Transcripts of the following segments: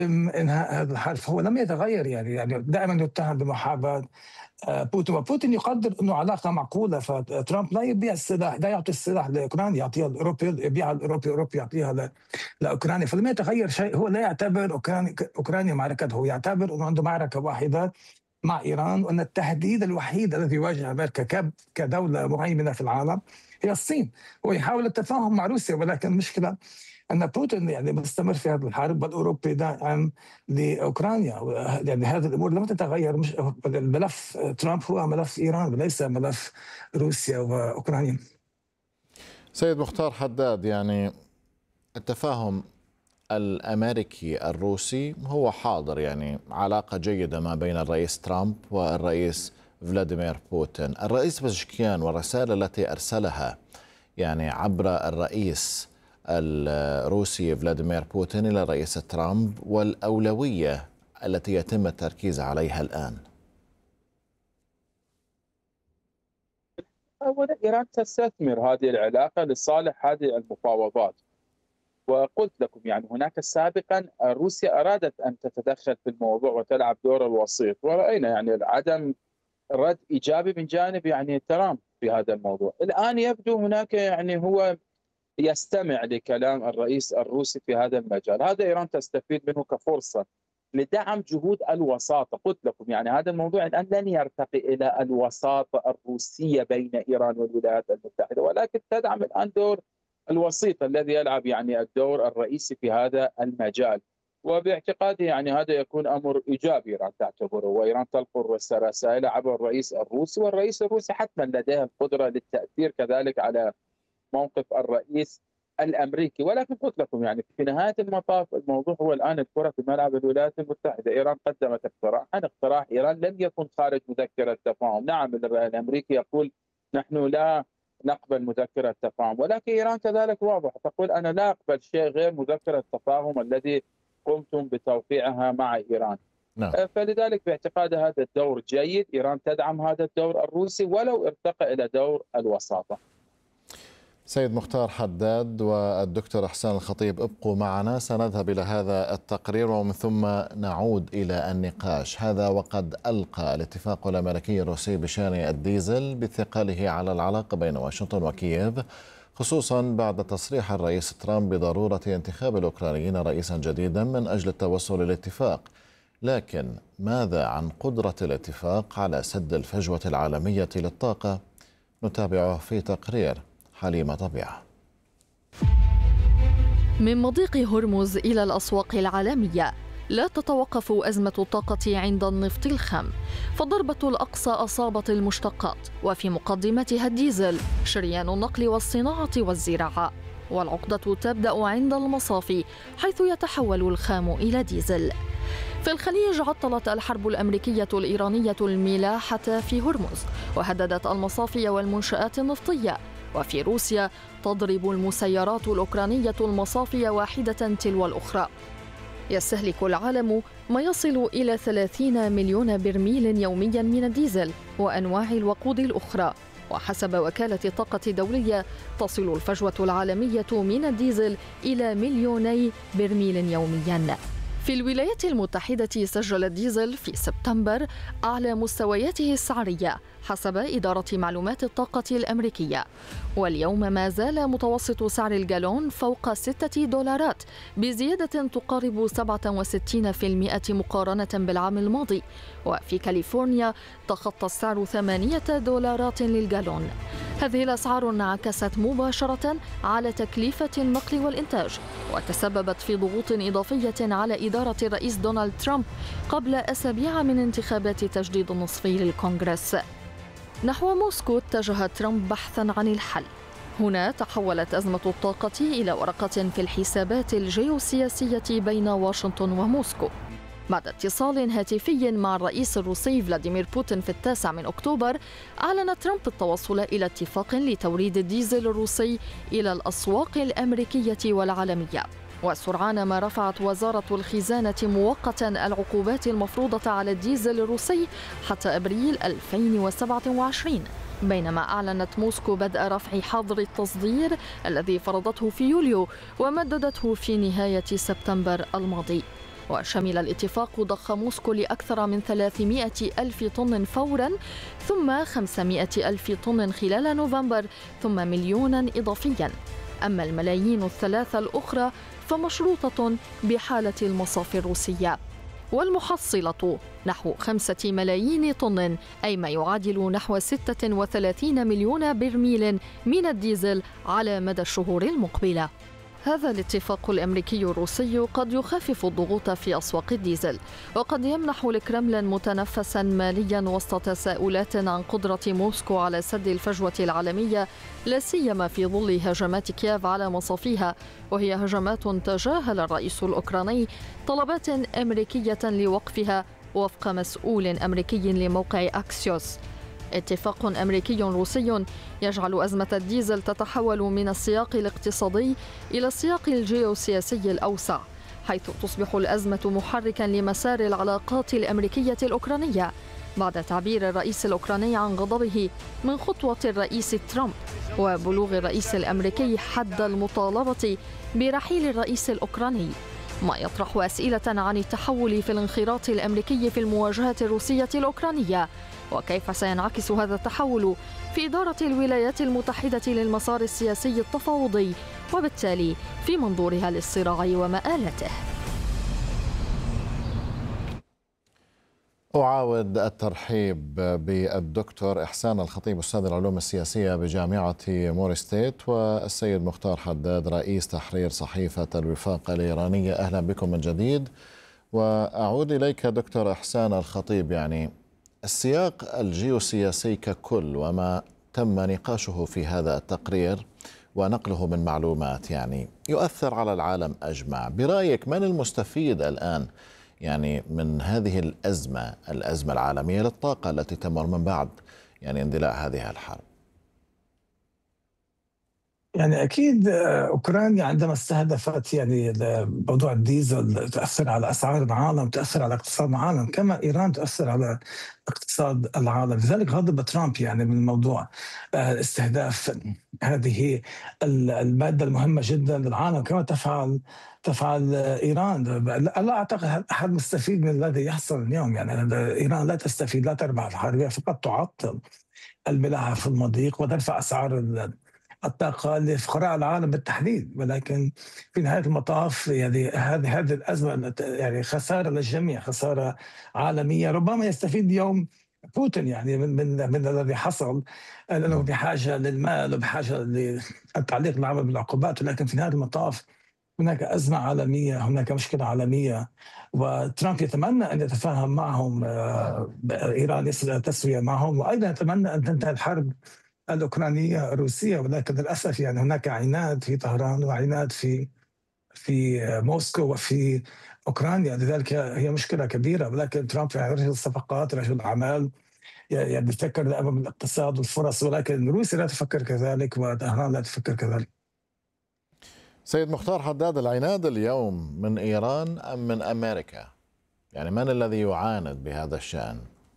إنهاء هذا الحرب، فهو لم يتغير يعني دائما يتهم بمحاباة بوتين، وبوتين يقدر انه علاقه معقوله، فترامب لا يبيع السلاح، لا يعطي السلاح لاوكرانيا، يعطيها الاوروبي، يبيعها الاوروبي، الاوروبي يعطيها لاوكرانيا، فلم يتغير شيء. هو لا يعتبر اوكرانيا معركته، هو يعتبر انه عنده معركه واحده مع ايران، وان التهديد الوحيد الذي يواجه امريكا كدوله مهيمنه في العالم هي الصين. هو يحاول التفاهم مع روسيا، ولكن المشكله ان بوتين يعني مستمر في هذه الحرب، والاوروبي داعم لاوكرانيا. يعني هذه الامور لم تتغير. مش الملف ترامب هو ملف ايران وليس ملف روسيا واوكرانيا. سيد مختار حداد، يعني التفاهم الأمريكي الروسي هو حاضر، يعني علاقة جيدة ما بين الرئيس ترامب والرئيس فلاديمير بوتين. الرئيس بزشكيان والرسالة التي أرسلها يعني عبر الرئيس الروسي فلاديمير بوتين إلى الرئيس ترامب، والأولوية التي يتم التركيز عليها الآن. أولا إيران تستثمر هذه العلاقة لصالح هذه المفاوضات، وقلت لكم يعني هناك سابقا روسيا أرادت أن تتدخل في الموضوع وتلعب دور الوسيط، ورأينا يعني عدم رد إيجابي من جانب يعني ترامب في هذا الموضوع. الآن يبدو هناك يعني هو يستمع لكلام الرئيس الروسي في هذا المجال، هذا إيران تستفيد منه كفرصة لدعم جهود الوساطة. قلت لكم يعني هذا الموضوع الآن لن يرتقي إلى الوساطة الروسية بين إيران والولايات المتحدة، ولكن تدعم الآن دور الوسيط الذي يلعب يعني الدور الرئيسي في هذا المجال. وباعتقادي يعني هذا يكون أمر إيجابي إيران تعتبره، وإيران تلقي رسائل عبر الرئيس الروسي، والرئيس الروسي حتما لديه القدرة للتأثير كذلك على موقف الرئيس الامريكي. ولكن قلت لكم يعني في نهايه المطاف الموضوع هو الان الكره في ملعب الولايات المتحده. ايران قدمت اقتراح ايران لم يكن خارج مذكره تفاهم. نعم الامريكي يقول نحن لا نقبل مذكره تفاهم، ولكن ايران كذلك واضح تقول انا لا اقبل شيء غير مذكره التفاهم الذي قمتم بتوقيعها مع ايران. نعم. فلذلك باعتقاد هذا الدور جيد، ايران تدعم هذا الدور الروسي ولو ارتقى الى دور الوساطه. سيد مختار حداد والدكتور إحسان الخطيب، ابقوا معنا، سنذهب إلى هذا التقرير ومن ثم نعود إلى النقاش. هذا وقد ألقى الاتفاق الأمريكي الروسي بشأن الديزل بثقله على العلاقة بين واشنطن وكييف، خصوصا بعد تصريح الرئيس ترامب بضرورة انتخاب الأوكرانيين رئيسا جديدا من أجل التوصل للاتفاق. لكن ماذا عن قدرة الاتفاق على سد الفجوة العالمية للطاقة؟ نتابعه في تقرير حليمة طبيعة. من مضيق هرمز إلى الأسواق العالمية لا تتوقف أزمة الطاقة عند النفط الخام، فالضربة الأقصى أصابت المشتقات، وفي مقدمتها الديزل، شريان النقل والصناعة والزراعة. والعقدة تبدأ عند المصافي حيث يتحول الخام إلى ديزل. في الخليج عطلت الحرب الأمريكية الإيرانية الملاحة في هرمز وهددت المصافي والمنشآت النفطية. وفي روسيا تضرب المسيرات الأوكرانية المصافي واحدة تلو الأخرى. يستهلك العالم ما يصل إلى 30 مليون برميل يوميا من الديزل وأنواع الوقود الأخرى. وحسب وكالة الطاقة الدولية تصل الفجوة العالمية من الديزل إلى 2 برميل يوميا. في الولايات المتحدة سجل الديزل في سبتمبر أعلى مستوياته السعرية حسب إدارة معلومات الطاقة الأمريكية، واليوم ما زال متوسط سعر الجالون فوق $6 بزيادة تقارب 67% مقارنة بالعام الماضي. وفي كاليفورنيا تخطى السعر $8 للجالون. هذه الأسعار انعكست مباشرة على تكلفة النقل والإنتاج، وتسببت في ضغوط إضافية على إدارة الرئيس دونالد ترامب قبل أسابيع من انتخابات تجديد النصفي للكونغرس. نحو موسكو اتجه ترامب بحثا عن الحل. هنا تحولت أزمة الطاقة إلى ورقة في الحسابات الجيوسياسية بين واشنطن وموسكو. بعد اتصال هاتفي مع الرئيس الروسي فلاديمير بوتين في 9 أكتوبر، أعلن ترامب التوصل إلى اتفاق لتوريد الديزل الروسي إلى الأسواق الأمريكية والعالمية. وسرعان ما رفعت وزارة الخزانة مؤقتا العقوبات المفروضة على الديزل الروسي حتى أبريل 2027، بينما أعلنت موسكو بدء رفع حظر التصدير الذي فرضته في يوليو ومددته في نهاية سبتمبر الماضي. وشمل الاتفاق ضخ موسكو لأكثر من 300 ألف طن فوراً، ثم 500 ألف طن خلال نوفمبر، ثم مليوناً إضافياً. أما الملايين الثلاثة الأخرى فمشروطة بحالة المصافي الروسية، والمحصلة نحو 5 ملايين طن، أي ما يعادل نحو 36 مليون برميل من الديزل على مدى الشهور المقبلة. هذا الاتفاق الأمريكي الروسي قد يخفف الضغوط في أسواق الديزل، وقد يمنح الكرملين متنفسا ماليا وسط تساؤلات عن قدرة موسكو على سد الفجوة العالمية، لا سيما في ظل هجمات كييف على مصافيها، وهي هجمات تجاهل الرئيس الأوكراني طلبات أمريكية لوقفها وفق مسؤول أمريكي لموقع أكسيوس. اتفاق أمريكي روسي يجعل أزمة الديزل تتحول من السياق الاقتصادي إلى السياق الجيوسياسي الأوسع، حيث تصبح الأزمة محركا لمسار العلاقات الأمريكية الأوكرانية بعد تعبير الرئيس الأوكراني عن غضبه من خطوة الرئيس ترامب وبلوغ الرئيس الأمريكي حد المطالبة برحيل الرئيس الأوكراني، ما يطرح أسئلة عن التحول في الانخراط الأمريكي في المواجهة الروسية الأوكرانية، وكيف سينعكس هذا التحول في إدارة الولايات المتحدة للمسار السياسي التفاوضي، وبالتالي في منظورها للصراع ومآلاته. أعاود الترحيب بالدكتور إحسان الخطيب أستاذ العلوم السياسية بجامعة مور ستيت، والسيد مختار حداد رئيس تحرير صحيفة الوفاق الإيرانية. أهلا بكم من جديد. وأعود إليك دكتور إحسان الخطيب، يعني السياق الجيوسياسي ككل وما تم نقاشه في هذا التقرير ونقله من معلومات يعني يؤثر على العالم أجمع. برأيك من المستفيد الآن يعني من هذه الأزمة العالمية للطاقة التي تمر من بعد يعني اندلاع هذه الحرب؟ يعني أكيد أوكرانيا عندما استهدفت يعني موضوع الديزل تأثر على أسعار العالم، تأثر على اقتصاد العالم، كما إيران تأثر على اقتصاد العالم. لذلك غضب ترامب يعني من موضوع استهداف هذه المادة المهمة جدا للعالم، كما تفعل إيران. لا أعتقد أحد مستفيد من الذي يحصل اليوم. يعني إيران لا تستفيد، لا تربح الحرب، هي فقط تعطل الملاحة في المضيق وترفع أسعار الطاقة لفقراء العالم بالتحديد. ولكن في نهاية المطاف يعني هذه الأزمة يعني خسارة للجميع، خسارة عالمية. ربما يستفيد اليوم بوتين يعني من الذي حصل، لأنه بحاجة للمال وبحاجة للتعليق العمل بالعقوبات. ولكن في نهاية المطاف هناك أزمة عالمية، هناك مشكلة عالمية، وترامب يتمنى أن يتفاهم معهم، إيران يصل تسوية معهم، وأيضا يتمنى أن تنتهي الحرب الأوكرانية الروسية. ولكن للأسف يعني هناك عناد في طهران وعناد في موسكو وفي أوكرانيا، لذلك هي مشكلة كبيرة. ولكن ترامب يعني رجل الصفقات، رجل الأعمال، يعني يفكر دائما بالاقتصاد والفرص، ولكن روسيا لا تفكر كذلك وطهران لا تفكر كذلك. سيد مختار حداد، العناد اليوم من إيران أم من أمريكا؟ يعني من الذي يعاند بهذا الشأن؟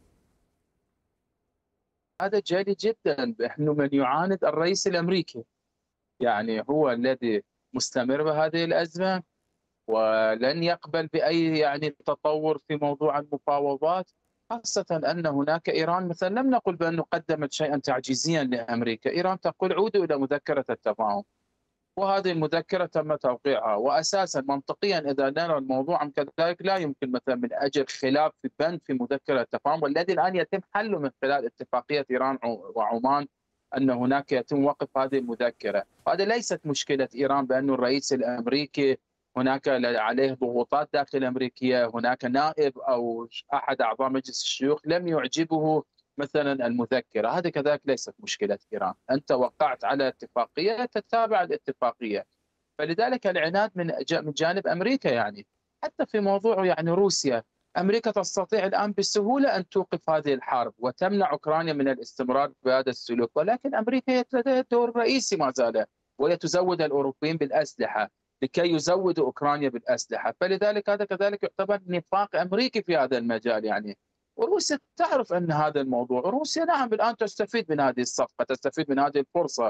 هذا جيد جدا، انه من يعاند الرئيس الامريكي، يعني هو الذي مستمر بهذه الازمه ولن يقبل باي يعني تطور في موضوع المفاوضات، خاصه ان هناك ايران مثلا لم نقل بانه قدمت شيئا تعجيزيا لامريكا، ايران تقول عودوا الى مذكره التفاهم، وهذه المذكره تم توقيعها. واساسا منطقيا اذا نرى الموضوع كذلك لا يمكن مثلا من اجل خلاف في بند في مذكره التفاهم، والذي الان يتم حله من خلال اتفاقيه ايران وعمان ان هناك يتم وقف هذه المذكره. هذا ليست مشكله ايران بان الرئيس الامريكي هناك عليه ضغوطات داخل امريكيه، هناك نائب او احد اعضاء مجلس الشيوخ لم يعجبه مثلا المذكره، هذه كذلك ليست مشكله ايران، انت وقعت على اتفاقيه تتابع الاتفاقيه. فلذلك العناد من جانب امريكا، يعني حتى في موضوع يعني روسيا، امريكا تستطيع الان بسهوله ان توقف هذه الحرب وتمنع اوكرانيا من الاستمرار بهذا السلوك، ولكن امريكا لديها دور رئيسي ما زال، وهي تزود الاوروبيين بالاسلحه لكي يزودوا اوكرانيا بالاسلحه، فلذلك هذا كذلك يعتبر نفاق امريكي في هذا المجال يعني. وروسيا تعرف ان هذا الموضوع، روسيا نعم الان تستفيد من هذه الصفقه، تستفيد من هذه الفرصه،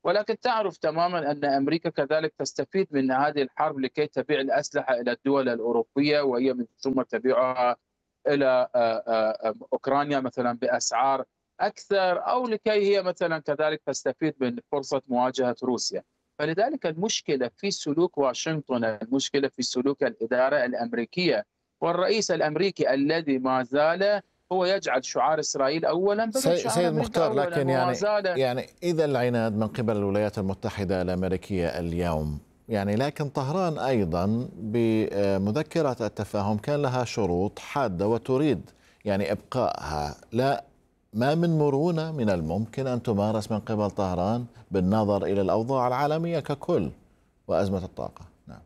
ولكن تعرف تماما أن أمريكا كذلك تستفيد من هذه الحرب لكي تبيع الأسلحة إلى الدول الأوروبية، وهي من ثم تبيعها إلى أوكرانيا مثلا بأسعار أكثر، أو لكي هي مثلا كذلك تستفيد من فرصة مواجهة روسيا. فلذلك المشكلة في سلوك واشنطن، المشكلة في سلوك الإدارة الأمريكية والرئيس الأمريكي الذي ما زال هو يجعل شعار إسرائيل أولا. سيد مختار، لكن يعني إذا العناد من قبل الولايات المتحدة الأمريكية اليوم، يعني لكن طهران أيضا بمذكرة التفاهم كان لها شروط حادة وتريد يعني إبقائها. لا، ما من مرونة من الممكن أن تمارس من قبل طهران بالنظر إلى الأوضاع العالمية ككل وأزمة الطاقة. نعم.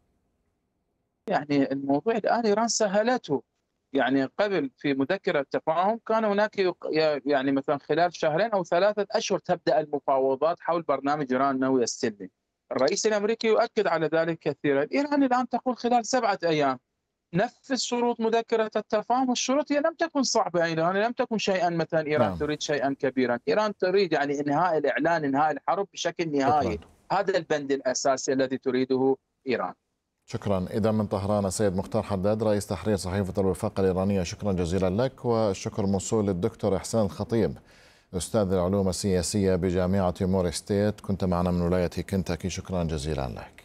يعني الموضوع الآن إيران سهلته. يعني قبل في مذكرة التفاهم كان هناك يعني مثلا خلال 2 أو 3 أشهر تبدأ المفاوضات حول برنامج إيران النووي السلمي. الرئيس الأمريكي يؤكد على ذلك كثيرا. إيران الآن تقول خلال 7 أيام نفذ شروط مذكرة التفاهم. الشروط هي لم تكن صعبة، يعني لم تكن شيئا مثلا إيران تريد شيئا كبيرا. إيران تريد يعني إنهاء الإعلان، إنهاء الحرب بشكل نهائي. هذا البند الأساسي الذي تريده إيران. شكرا. إذا من طهران السيد مختار حداد رئيس تحرير صحيفة الوفاق الإيرانية، شكرا جزيلا لك. والشكر موصول للدكتور إحسان الخطيب أستاذ العلوم السياسية بجامعة موري ستيت، كنت معنا من ولاية كنتاكي، شكرا جزيلا لك.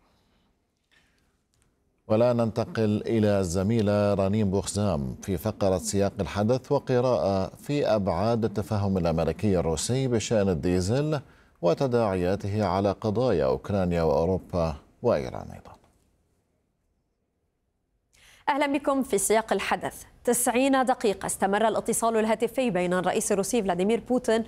ولا ننتقل إلى الزميلة رنيم بوخزام في فقرة سياق الحدث وقراءة في أبعاد التفاهم الأمريكي الروسي بشأن الديزل وتداعياته على قضايا أوكرانيا وأوروبا وإيران أيضا. أهلا بكم في سياق الحدث. 90 دقيقة استمر الاتصال الهاتفي بين الرئيس الروسي فلاديمير بوتين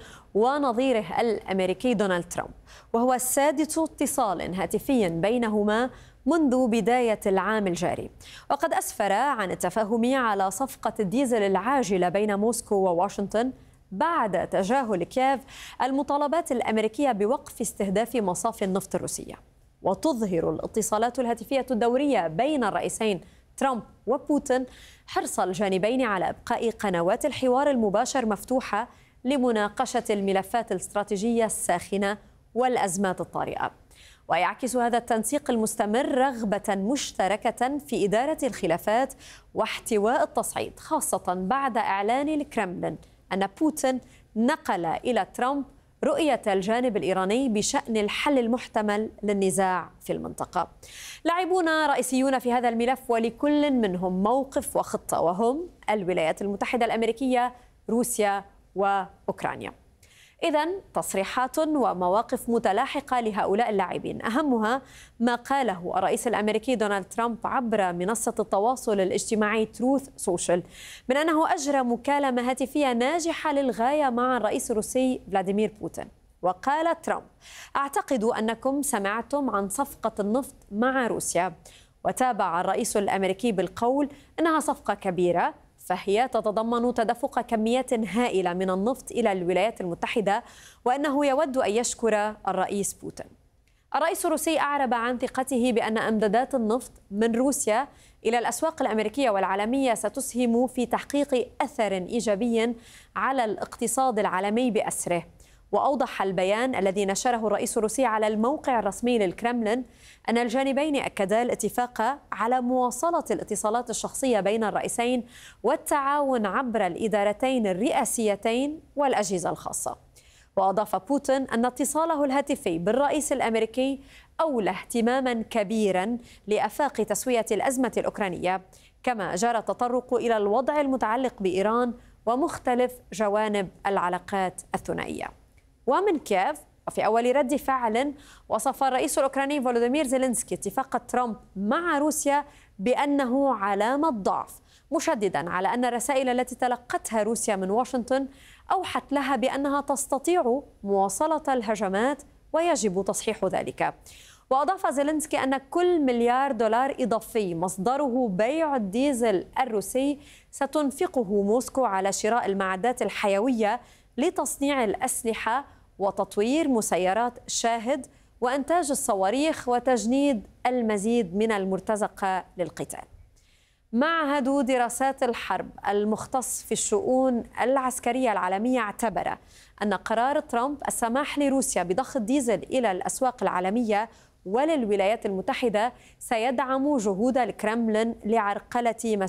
ونظيره الأمريكي دونالد ترامب، وهو 6 اتصال هاتفي بينهما منذ بداية العام الجاري، وقد أسفر عن التفاهم على صفقة الديزل العاجلة بين موسكو وواشنطن بعد تجاهل كييف المطالبات الأمريكية بوقف استهداف مصافي النفط الروسية. وتظهر الاتصالات الهاتفية الدورية بين الرئيسين ترامب وبوتين حرص الجانبين على إبقاء قنوات الحوار المباشر مفتوحة لمناقشة الملفات الاستراتيجية الساخنة والأزمات الطارئة. ويعكس هذا التنسيق المستمر رغبة مشتركة في إدارة الخلافات واحتواء التصعيد، خاصة بعد إعلان الكرملين أن بوتين نقل إلى ترامب رؤية الجانب الإيراني بشأن الحل المحتمل للنزاع في المنطقة. لاعبون رئيسيون في هذا الملف ولكل منهم موقف وخطة، وهم الولايات المتحدة الأمريكية، روسيا وأوكرانيا. إذن تصريحات ومواقف متلاحقة لهؤلاء اللاعبين، أهمها ما قاله الرئيس الأمريكي دونالد ترامب عبر منصة التواصل الاجتماعي تروث سوشيال من أنه أجرى مكالمة هاتفية ناجحة للغاية مع الرئيس الروسي فلاديمير بوتين. وقال ترامب: أعتقد أنكم سمعتم عن صفقة النفط مع روسيا. وتابع الرئيس الأمريكي بالقول إنها صفقة كبيرة، فهي تتضمن تدفق كميات هائلة من النفط إلى الولايات المتحدة، وأنه يود أن يشكر الرئيس بوتين. الرئيس الروسي أعرب عن ثقته بأن إمدادات النفط من روسيا إلى الأسواق الأمريكية والعالمية ستسهم في تحقيق أثر إيجابي على الاقتصاد العالمي بأسره. وأوضح البيان الذي نشره الرئيس الروسي على الموقع الرسمي للكرملين أن الجانبين أكدا الاتفاق على مواصلة الاتصالات الشخصية بين الرئيسين والتعاون عبر الإدارتين الرئاسيتين والأجهزة الخاصة. وأضاف بوتين أن اتصاله الهاتفي بالرئيس الأمريكي أولى اهتماما كبيرا لآفاق تسوية الأزمة الأوكرانية، كما جرى التطرق إلى الوضع المتعلق بإيران ومختلف جوانب العلاقات الثنائية. ومن كييف وفي أول رد فعل وصف الرئيس الأوكراني فولوديمير زيلينسكي اتفاق ترامب مع روسيا بأنه علامة ضعف، مشددا على أن الرسائل التي تلقتها روسيا من واشنطن أوحت لها بأنها تستطيع مواصلة الهجمات ويجب تصحيح ذلك. وأضاف زيلينسكي أن كل $1 مليار إضافي مصدره بيع الديزل الروسي ستنفقه موسكو على شراء المعدات الحيوية لتصنيع الأسلحة وتطوير مسيرات شاهد وإنتاج الصواريخ وتجنيد المزيد من المرتزقة للقتال. معهد دراسات الحرب المختص في الشؤون العسكرية العالمية اعتبر أن قرار ترامب السماح لروسيا بضخ الديزل إلى الأسواق العالمية وللولايات المتحدة سيدعم جهود الكرملين لعرقلة